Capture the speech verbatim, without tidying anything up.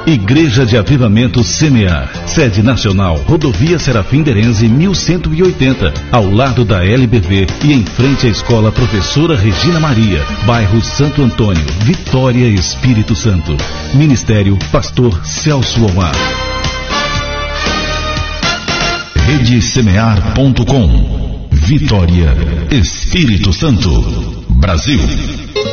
Igreja de Avivamento Semear. Sede nacional, Rodovia Serafim Derenze mil cento e oitenta, ao lado da L B V e em frente à Escola Professora Regina Maria, bairro Santo Antônio, Vitória, Espírito Santo. Ministério Pastor Celso Omar. Rede Semear ponto com. Vitória, Espírito Santo, Brasil.